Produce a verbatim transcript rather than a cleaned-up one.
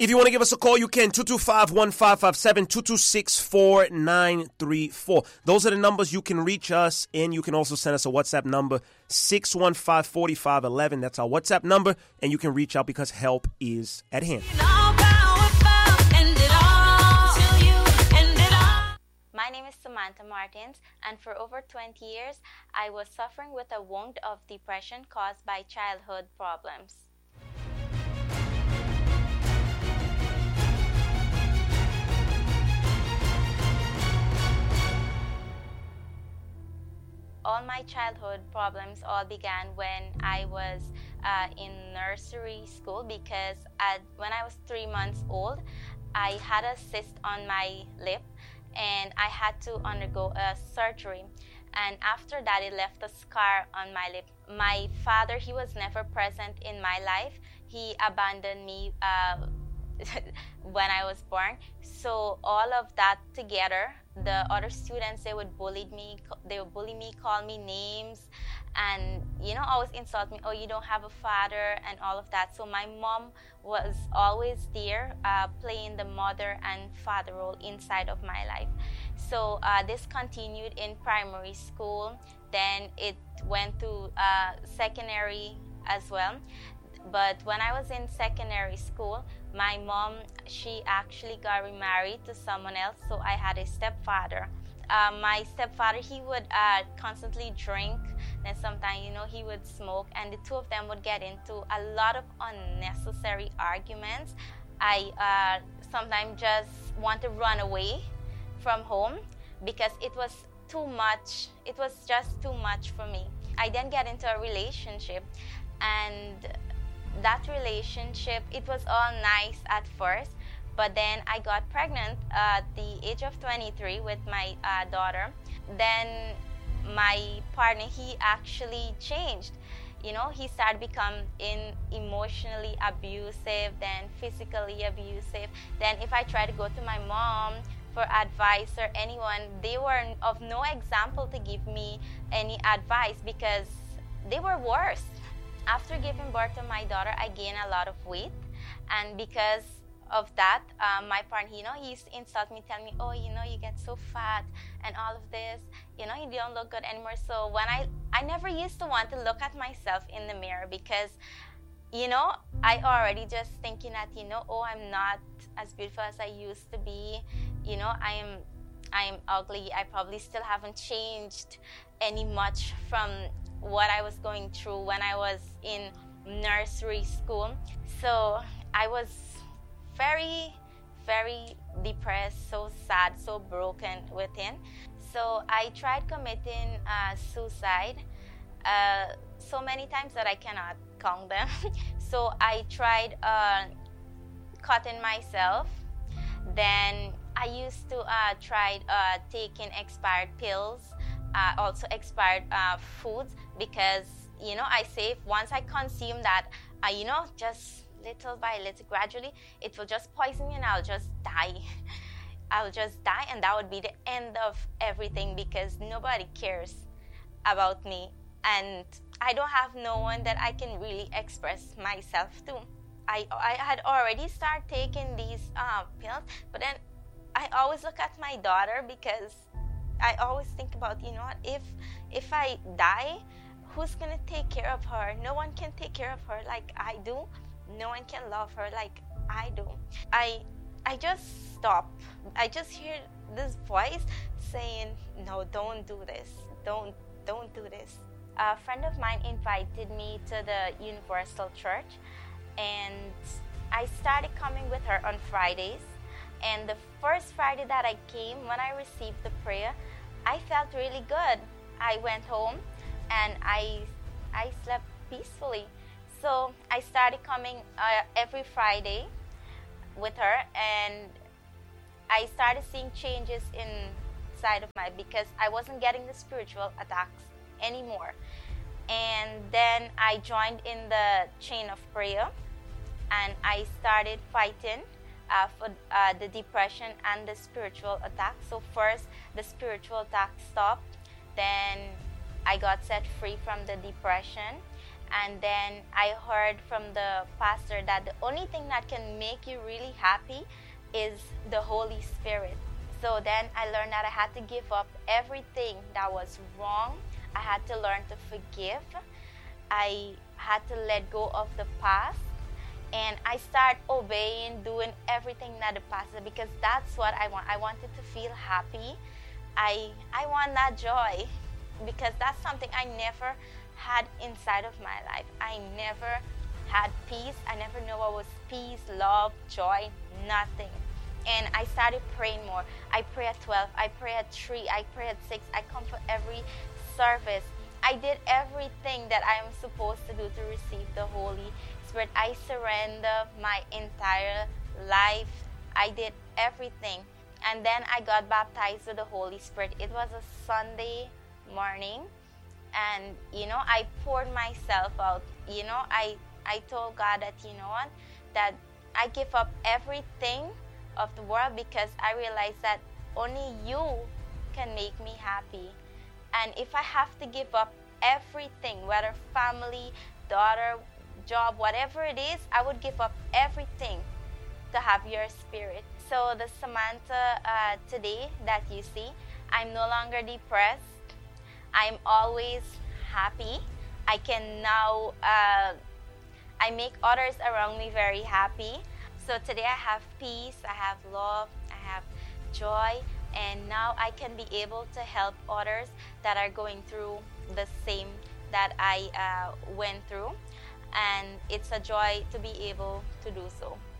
If you want to give us a call, you can. two two five, one five five seven, two two six, four nine three four. Those are the numbers you can reach us, and you can also send us a WhatsApp number, six one five, four five one one. That's our WhatsApp number, and you can reach out because help is at hand. My name is Samantha Martins, and for over twenty years, I was suffering with a wound of depression caused by childhood problems. All my childhood problems all began when I was uh, in nursery school because at, when I was three months old, I had a cyst on my lip and I had to undergo a surgery. And after that, it left a scar on my lip. My father, he was never present in my life. He abandoned me uh, when I was born. So all of that together, the other students, they would bully me, they would bully me, call me names, and, you know, always insult me, oh, you don't have a father, and all of that. So my mom was always there, uh, playing the mother and father role inside of my life. So uh, this continued in primary school, then it went to uh, secondary as well. But when I was in secondary school, my mom, she actually got remarried to someone else, so I had a stepfather. Uh, my stepfather, he would uh, constantly drink, and sometimes, you know, he would smoke, and the two of them would get into a lot of unnecessary arguments. I uh, sometimes just want to run away from home because it was too much. It was just too much for me. I then get into a relationship, and that relationship, it was all nice at first, but then I got pregnant at the age of twenty-three with my uh, daughter. Then my partner, he actually changed. You know, he started becoming emotionally abusive, then physically abusive. Then if I tried to go to my mom for advice or anyone, they were of no example to give me any advice because they were worse. After giving birth to my daughter, I gained a lot of weight, and because of that, um, my partner, you know, he used to insult me, tell me, oh, you know, you get so fat and all of this, you know, you don't look good anymore. So when I, I never used to want to look at myself in the mirror because, you know, I already just thinking that, you know, oh, I'm not as beautiful as I used to be, you know, I am, I am ugly. I probably still haven't changed any much from what I was going through when I was in nursery school. So I was very, very depressed, so sad, so broken within. So I tried committing uh, suicide uh, so many times that I cannot count them. So I tried uh, cutting myself. Then I used to uh, try uh, taking expired pills, uh, also expired uh, foods, because, you know, I say once I consume that, uh, you know, just little by little, gradually, it will just poison me and I'll just die. I'll just die, and that would be the end of everything because nobody cares about me. And I don't have no one that I can really express myself to. I, I had already started taking these uh, pills, but then I always look at my daughter because I always think about, you know what, if, if I die, who's going to take care of her? No one can take care of her like I do. No one can love her like I do. I I just stop. I just hear this voice saying, no, don't do this. Don't, don't do this. A friend of mine invited me to the Universal Church, and I started coming with her on Fridays. And the first Friday that I came, when I received the prayer, I felt really good. I went home and I, I slept peacefully. So I started coming uh, every Friday with her, and I started seeing changes inside of my, because I wasn't getting the spiritual attacks anymore. And then I joined in the chain of prayer, and I started fighting uh, for uh, the depression and the spiritual attack. So first, the spiritual attack stopped. Then I got set free from the depression. And then I heard from the pastor that the only thing that can make you really happy is the Holy Spirit. So then I learned that I had to give up everything that was wrong. I had to learn to forgive. I had to let go of the past. And I start obeying, doing everything that the pastor, because that's what I want. I wanted to feel happy. I I want that joy, because that's something I never had inside of my life. I never had peace. I never knew what was peace, love, joy, nothing. And I started praying more. I pray at twelve, I pray at three, I pray at six, I come for every service. I did everything that I am supposed to do to receive the Holy Spirit. I surrender my entire life. I did everything. And then I got baptized with the Holy Spirit. It was a Sunday morning. And, you know, I poured myself out. You know, I, I told God that, you know what, that I give up everything of the world, because I realized that only you can make me happy. And if I have to give up everything, whether family, daughter, job, whatever it is, I would give up everything to have your spirit. So the Samantha uh, today that you see, I'm no longer depressed. I'm always happy. I can now, uh, I make others around me very happy. So today I have peace, I have love, I have joy, and now I can be able to help others that are going through the same that I uh, went through. And it's a joy to be able to do so.